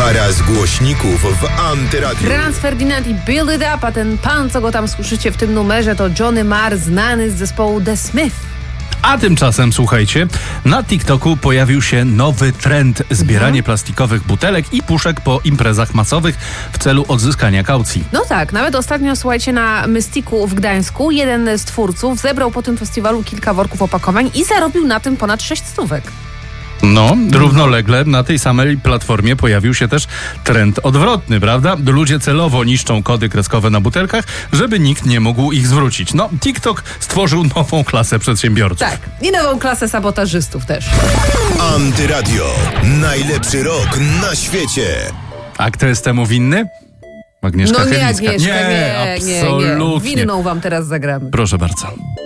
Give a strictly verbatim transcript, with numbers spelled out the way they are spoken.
Para z głośników w Antyradiu. Franz Ferdinand i Build It Up, a ten pan, co go tam słyszycie w tym numerze, to Johnny Marr, znany z zespołu The Smiths. A tymczasem, słuchajcie, na TikToku pojawił się nowy trend: zbieranie plastikowych butelek i puszek po imprezach masowych w celu odzyskania kaucji. No tak, nawet ostatnio, słuchajcie, na Mystiku w Gdańsku jeden z twórców zebrał po tym festiwalu kilka worków opakowań i zarobił na tym ponad sześć stówek. No, równolegle na tej samej platformie pojawił się też trend odwrotny, prawda? Ludzie celowo niszczą kody kreskowe na butelkach, żeby nikt nie mógł ich zwrócić. No, TikTok stworzył nową klasę przedsiębiorców. Tak, i nową klasę sabotażystów też. Antyradio. Najlepszy rok na świecie. A kto jest temu winny? Agnieszka No nie Chylińska. Agnieszka, nie, nie, absolutnie. nie. Winną wam teraz zagramy. Proszę bardzo.